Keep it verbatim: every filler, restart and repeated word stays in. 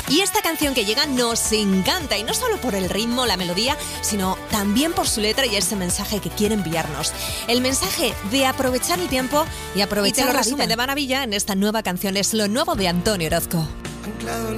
Y esta canción que llega nos encanta, y no solo por el ritmo, la melodía, sino también por su letra y ese mensaje que quiere enviarnos. El mensaje de aprovechar el tiempo y aprovechar Y te lo la resume vida. De maravilla en esta nueva canción, es lo nuevo de Antonio Orozco. Anclado